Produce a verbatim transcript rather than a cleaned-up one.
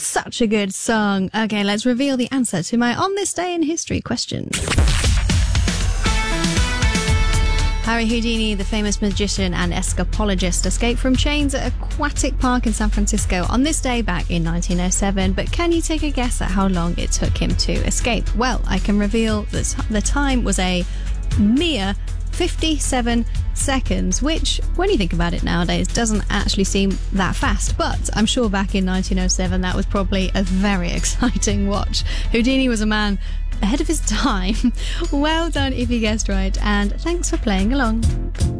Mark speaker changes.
Speaker 1: Such a good song. Okay, let's reveal the answer to my On This Day in History question. Harry Houdini, the famous magician and escapologist, escaped from chains at Aquatic Park in San Francisco on this day back in nineteen oh seven. But can you take a guess at how long it took him to escape? Well, I can reveal that the time was a mere fifty-seven seconds, which, when you think about it nowadays, doesn't actually seem that fast. But I'm sure back in nineteen oh seven, that was probably a very exciting watch. Houdini was a man ahead of his time. Well done if you guessed right, and thanks for playing along.